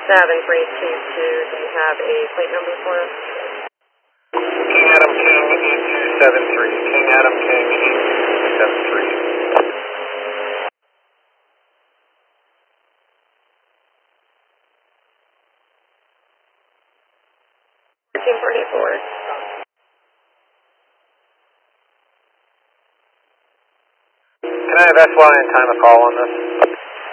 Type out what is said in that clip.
Do you have a plate number for us? King Adam King 8273. King Adam King 8273. 1344. Can I have SY and time of call on this?